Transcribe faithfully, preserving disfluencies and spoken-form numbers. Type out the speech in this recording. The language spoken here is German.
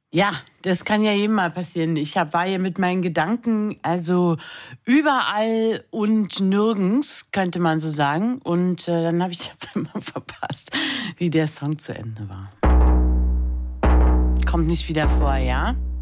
Ja, das kann ja jedem mal passieren. Ich hab, war ja mit meinen Gedanken also überall und nirgends, könnte man so sagen. Und äh, dann habe ich immer verpasst, wie der Song zu Ende war. Kommt nicht wieder vor, ja?